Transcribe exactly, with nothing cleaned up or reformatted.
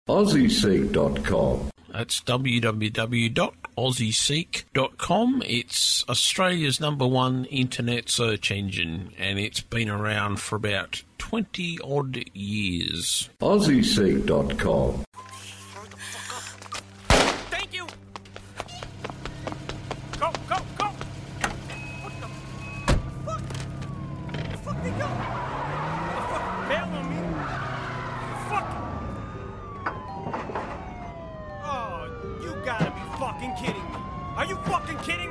Aussie Seek dot com. That's w w w dot aussie seek dot com. It's Australia's number one internet search engine, and it's been around for about twenty odd years. Aussie Seek dot com. Thank you. Go, go, go. What the fuck? Where the fuck they go? What the fuck? Bail on me.